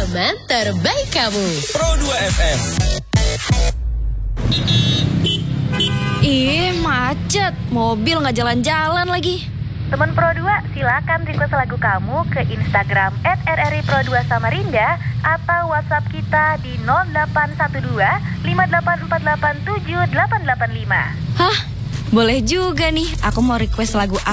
teman terbaik kamu. Pro 2 FM. Ih, macet. Mobil nggak jalan-jalan lagi. Teman Pro 2, silakan request lagu kamu ke Instagram @rripro2 Samarinda atau WhatsApp kita di 0812 58487 885. Hah? Boleh juga nih. Aku mau request lagu